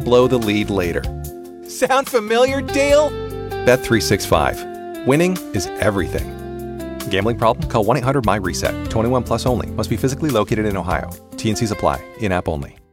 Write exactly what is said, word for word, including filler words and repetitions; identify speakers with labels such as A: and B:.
A: blow the lead later.
B: Sound familiar, Dale?
A: Bet three sixty-five. Winning is everything. Gambling problem? Call one eight hundred M Y RESET. twenty-one plus only. Must be physically located in Ohio. T N Cs apply. In-app only.